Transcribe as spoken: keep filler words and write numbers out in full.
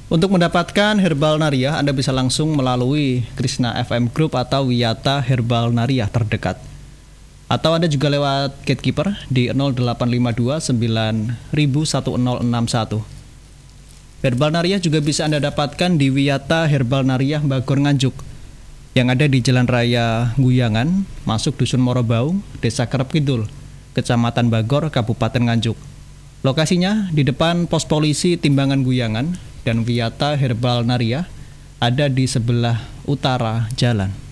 Untuk mendapatkan Herbal Nariah, Anda bisa langsung melalui Krishna F M Group atau Wiyata Herbal Nariah terdekat. Atau Anda juga lewat gatekeeper di nol delapan lima dua sembilan satu nol enam satu. Herbal Nariah juga bisa Anda dapatkan di Wiyata Herbal Nariah Bagor Nganjuk yang ada di Jalan Raya Guyangan, masuk Dusun Morobau, Desa Kerep Kidul, Kecamatan Bagor, Kabupaten Nganjuk. Lokasinya di depan pos polisi Timbangan Guyangan, dan Wiyata Herbal Nariah ada di sebelah utara jalan.